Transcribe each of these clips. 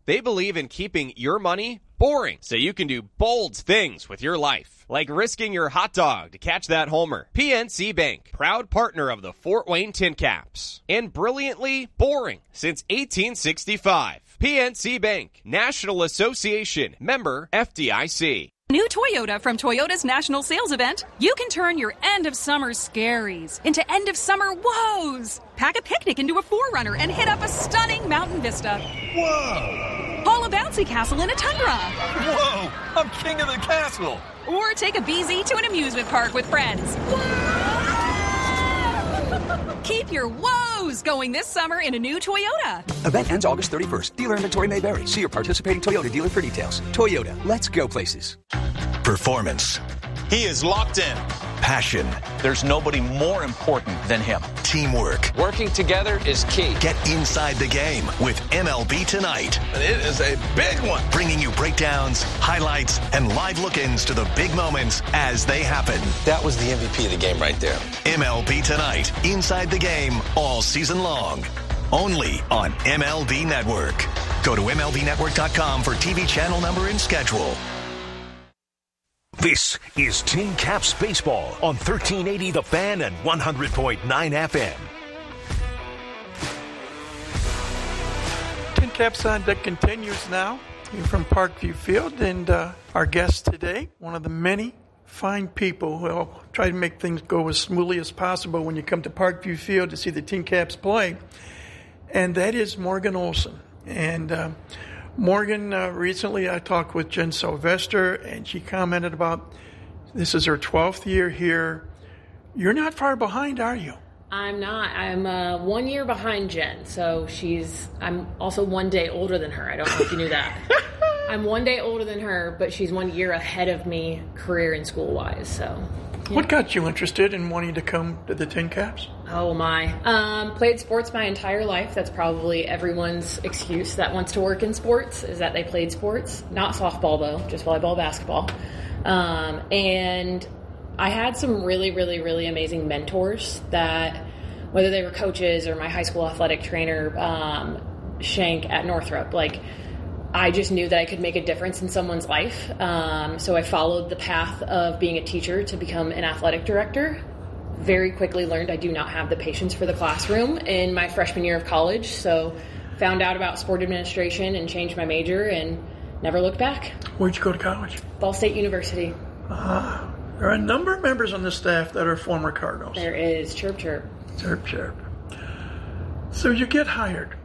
They believe in keeping your money boring so you can do bold things with your life, like risking your hot dog to catch that homer. PNC Bank, proud partner of the Fort Wayne Tin Caps, and brilliantly boring since 1865. PNC Bank, National Association, member FDIC. New Toyota from Toyota's National Sales Event. You can turn your end of summer scaries into end of summer woes. Pack a picnic into a 4Runner and hit up a stunning mountain vista. Whoa! Haul a bouncy castle in a Tundra. Whoa! I'm king of the castle. Or take a BZ to an amusement park with friends. Keep your woes going this summer in a new Toyota. Event ends August 31st. Dealer inventory may vary. See your participating Toyota dealer for details. Toyota, let's go places. Performance. He is locked in. Passion. There's nobody more important than him. Teamwork. Working together is key. Get inside the game with MLB Tonight. It is a big one. Bringing you breakdowns, highlights, and live look-ins to the big moments as they happen. That was the MVP of the game right there. MLB Tonight. Inside the game all season long. Only on MLB Network. Go to MLBnetwork.com for TV channel number and schedule. This is Tin Caps Baseball on 1380 The Fan and 100.9 FM. Tin Caps on deck continues now. Here from Parkview Field, and our guest today, one of the many fine people who will try to make things go as smoothly as possible when you come to Parkview Field to see the Tin Caps play, and that is Morgan Olson. And Morgan, recently I talked with Jen Sylvester, and she commented about this is her 12th year here. You're not far behind, are you? I'm not. I'm 1 year behind Jen, so I'm also 1 day older than her. I don't know if you knew that. I'm 1 day older than her, but she's 1 year ahead of me career and school-wise, so... Yeah. What got you interested in wanting to come to the Tin Caps? Oh, my. Played sports my entire life. That's probably everyone's excuse that wants to work in sports, is that they played sports. Not softball, though, just volleyball, basketball. And I had some really, really, really amazing mentors that, whether they were coaches or my high school athletic trainer, Shank at Northrop, I just knew that I could make a difference in someone's life. So I followed the path of being a teacher to become an athletic director. Very quickly learned I do not have the patience for the classroom in my freshman year of college. So found out about sport administration and changed my major and never looked back. Where'd you go to college? Ball State University. There are a number of members on the staff that are former Cardinals. There is. Chirp, chirp. Chirp, chirp. So you get hired.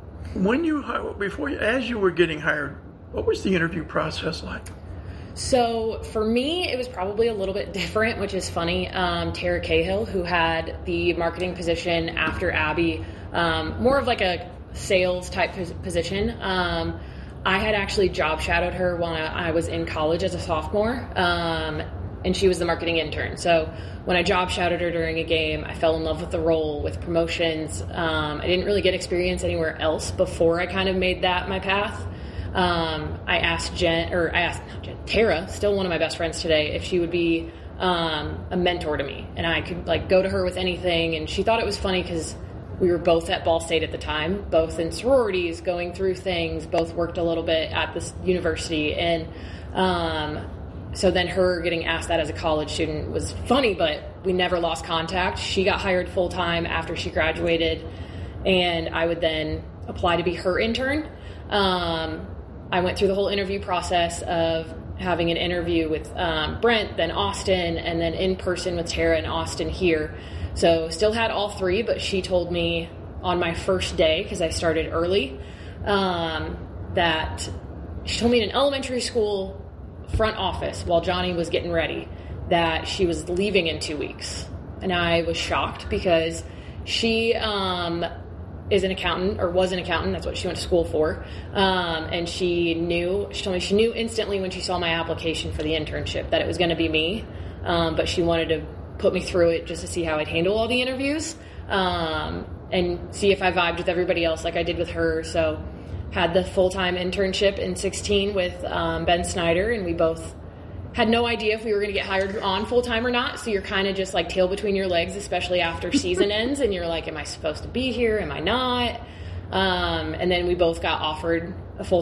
As you were getting hired, what was the interview process like? So for me, it was probably a little bit different, which is funny. Tara Cahill, who had the marketing position after Abby, more of like a sales type position. I had actually job shadowed her when I was in college as a sophomore, and she was the marketing intern. So when I job shadowed her during a game, I fell in love with the role, with promotions. I didn't really get experience anywhere else before I kind of made that my path. I asked Tara, still one of my best friends today, if she would be a mentor to me, and I could go to her with anything. And she thought it was funny because we were both at Ball State at the time, both in sororities, going through things, both worked a little bit at this university, and so then her getting asked that as a college student was funny, but we never lost contact. She got hired full-time after she graduated, and I would then apply to be her intern. I went through the whole interview process of having an interview with Brent, then Austin, and then in person with Tara and Austin here. So still had all three, but she told me on my first day, because I started early, that she told me in an elementary school front office while Johnny was getting ready that she was leaving in 2 weeks. And I was shocked because she is an accountant, or was an accountant. That's what she went to school for. And she told me she knew instantly when she saw my application for the internship that it was going to be me. But she wanted to put me through it just to see how I'd handle all the interviews, and see if I vibed with everybody else like I did with her. So had the full-time internship in 2016 with Ben Snyder, and we both had no idea if we were going to get hired on full-time or not. So you're kind of just tail between your legs, especially after season ends, and you're like, am I supposed to be here? Am I not? And then we both got offered a full